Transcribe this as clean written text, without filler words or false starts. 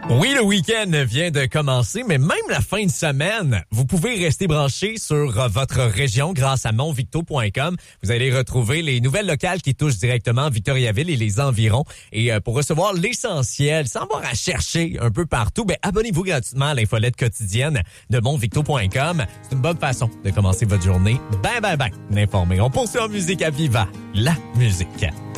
Oui, le week-end vient de commencer, mais même la fin de semaine, vous pouvez rester branché sur votre région grâce à monvicto.com. Vous allez retrouver les nouvelles locales qui touchent directement Victoriaville et les environs. Et pour recevoir l'essentiel, sans avoir à chercher un peu partout, abonnez-vous gratuitement à l'infolette quotidienne de monvicto.com. C'est une bonne façon de commencer votre journée bien informé. On poursuit en musique à Viva, la musique.